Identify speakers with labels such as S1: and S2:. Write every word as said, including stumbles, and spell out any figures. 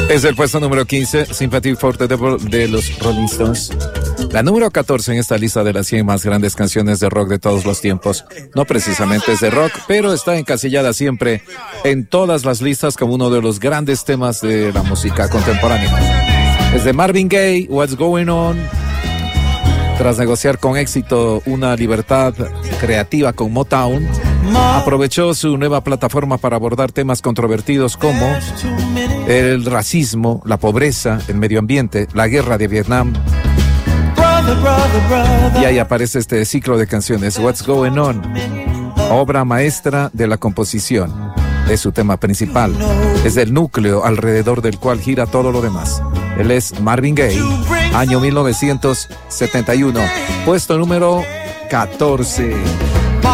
S1: Es el puesto número quince, Sympathy for the Devil de los Rolling Stones. La número catorce en esta lista de las cien más grandes canciones de rock de todos los tiempos. No precisamente es de rock, pero está encasillada siempre en todas las listas como uno de los grandes temas de la música contemporánea. Es de Marvin Gaye, What's Going On. Tras negociar con éxito una libertad creativa con Motown, aprovechó su nueva plataforma para abordar temas controvertidos como el racismo, la pobreza, el medio ambiente, la guerra de Vietnam. Y ahí aparece este ciclo de canciones, What's Going On, obra maestra de la composición. Es su tema principal, es el núcleo alrededor del cual gira todo lo demás. Él es Marvin Gaye, año mil novecientos setenta y uno, puesto número catorce.